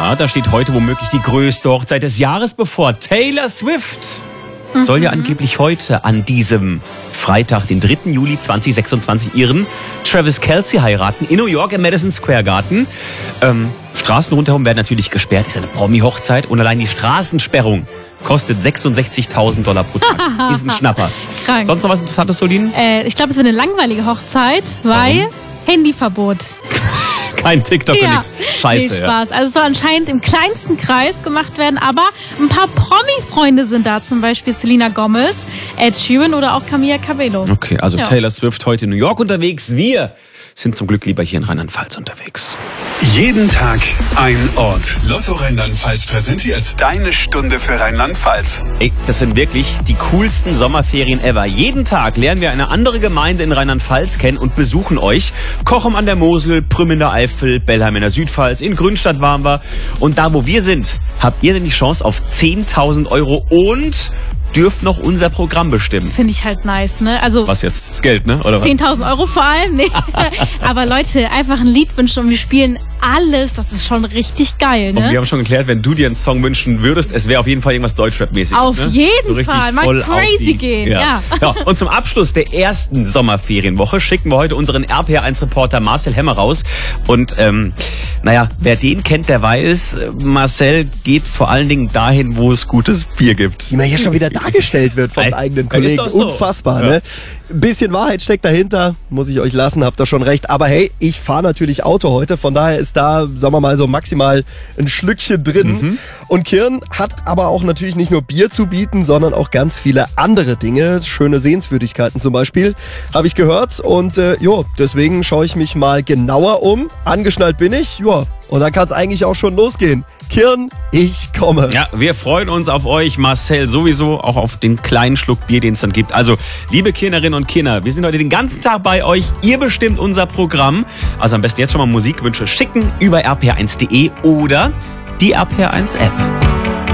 Ja, da steht heute womöglich die größte Hochzeit des Jahres bevor. Taylor Swift soll ja angeblich heute an diesem Freitag, den 3. Juli 2026, ihren Travis Kelce heiraten in New York im Madison Square Garden. Straßen rundherum werden natürlich gesperrt. Ist eine Promi-Hochzeit und allein die Straßensperrung kostet $66.000 pro Tag. Diesen Schnapper. Krank. Sonst noch was Interessantes, Solin? Ich glaube, es wird eine langweilige Hochzeit, weil Handyverbot. Kein TikTok und nichts. Scheiße, nee, Spaß. Also es soll anscheinend im kleinsten Kreis gemacht werden, aber ein paar Promi-Freunde sind da, zum Beispiel Selena Gomez, Ed Sheeran oder auch Camila Cabello. Okay, also Taylor Swift heute in New York unterwegs. Wir sind zum Glück lieber hier in Rheinland-Pfalz unterwegs. Jeden Tag ein Ort. Lotto Rheinland-Pfalz präsentiert deine Stunde für Rheinland-Pfalz. Ey, das sind wirklich die coolsten Sommerferien ever. Jeden Tag lernen wir eine andere Gemeinde in Rheinland-Pfalz kennen und besuchen euch. Kochem an der Mosel, Prüm in der Eifel, Bellheim in der Südpfalz, in Grünstadt waren wir. Und da, wo wir sind, habt ihr denn die Chance auf 10.000 € und dürft noch unser Programm bestimmen. Finde ich halt nice, ne? Also was jetzt? Das Geld, ne? Oder was? 10.000 € vor allem, ne? Aber Leute, einfach ein Lied wünschen und wir spielen alles. Das ist schon richtig geil, ne? Und wir haben schon geklärt, wenn du dir einen Song wünschen würdest, es wäre auf jeden Fall irgendwas Deutschrap-mäßiges. Auf ne? jeden so Fall. Mal crazy gehen. Ja. Und zum Abschluss der ersten Sommerferienwoche schicken wir heute unseren RPR1-Reporter Marcel Hemmer raus. Und wer den kennt, der weiß, Marcel geht vor allen Dingen dahin, wo es gutes Bier gibt. Die mir hier schon wieder dargestellt wird vom eigenen Kollegen. Ist doch so. Unfassbar, ne? Ein bisschen Wahrheit steckt dahinter, muss ich euch lassen, habt ihr schon recht. Aber hey, ich fahre natürlich Auto heute, von daher ist da, sagen wir mal, so maximal ein Schlückchen drin. Und Kirn hat aber auch natürlich nicht nur Bier zu bieten, sondern auch ganz viele andere Dinge. Schöne Sehenswürdigkeiten zum Beispiel, habe ich gehört. Und deswegen schaue ich mich mal genauer um. Angeschnallt bin ich, und dann kann es eigentlich auch schon losgehen. Kirn, ich komme. Ja, wir freuen uns auf euch, Marcel, sowieso auch auf den kleinen Schluck Bier, den es dann gibt. Also, liebe Kirnerinnen und Kirner, wir sind heute den ganzen Tag bei euch. Ihr bestimmt unser Programm. Also am besten jetzt schon mal Musikwünsche schicken über rpr1.de oder die RPR1 App.